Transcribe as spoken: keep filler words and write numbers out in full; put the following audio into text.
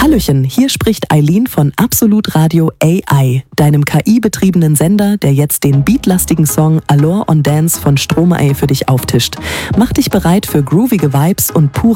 Hallöchen, hier spricht Eileen von Absolut Radio A I, deinem K I-betriebenen Sender, der jetzt den beatlastigen Song Allure on Dance von Stromae für dich auftischt. Mach dich bereit für groovige Vibes und pure